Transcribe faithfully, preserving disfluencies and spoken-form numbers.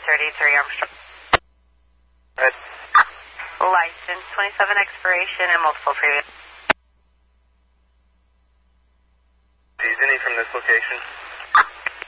thirty-three Armstrong. Good. License, twenty-seven expiration and multiple previous. Is any from this location?